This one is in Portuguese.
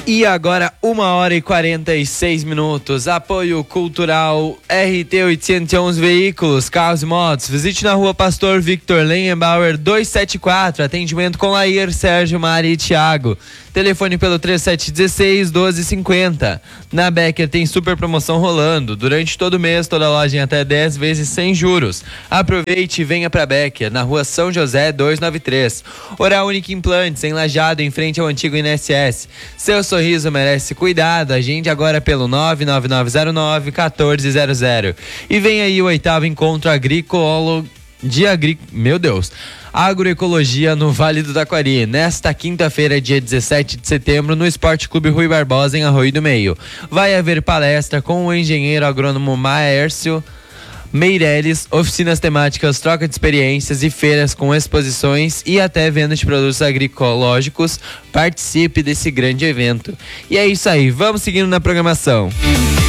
E agora 1h46. Apoio Cultural RT 811 Veículos, Carros e Motos. Visite na rua Pastor Victor Lenhenbauer 274. Atendimento com Lair, Sérgio, Mari e Thiago. Telefone pelo 3716-1250. Na Becker tem super promoção rolando. Durante todo o mês, toda loja em até 10 vezes sem juros. Aproveite e venha pra Becker, na rua São José 293. Oral Única Implantes, em Lajeado, em frente ao antigo INSS. Seu sorriso merece cuidado. Agende agora pelo 99909-1400. E vem aí o 8º encontro Agroecologia no Vale do Taquari, nesta quinta-feira, dia 17 de setembro, no Esporte Clube Rui Barbosa, em Arroio do Meio. Vai haver palestra com o engenheiro agrônomo Maércio Meireles, oficinas temáticas, troca de experiências e feiras com exposições e até venda de produtos agroecológicos. Participe desse grande evento. E é isso aí, vamos seguindo na programação.